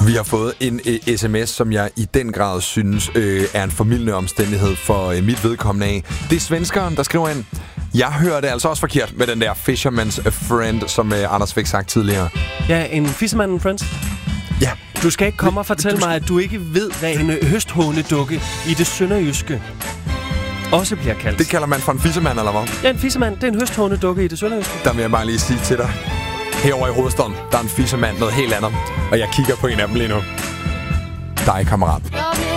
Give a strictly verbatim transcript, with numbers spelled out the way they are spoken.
Vi har fået en uh, sms, som jeg i den grad synes uh, er en formildende omstændighed for uh, mit vedkommende af. Det er svenskeren, der skriver ind: jeg hørte altså også forkert med den der Fisherman's Friend, som uh, Anders fik sagt tidligere. Ja, en Fisherman Friends. Ja. Du skal ikke komme og fortælle mig, at du ikke ved, hvad en høsthånedukke i det sønderjyske også bliver kaldt. Det kalder man for en fissermand, eller hvad? Ja, en fissermand. Det er en høsthånedukke i det sønderjyske. Der vil jeg bare lige sige til dig. Herovre i hovedstaden, der er en fissermand noget helt andet. Og jeg kigger på en af dem lige nu. Dig, kammerat.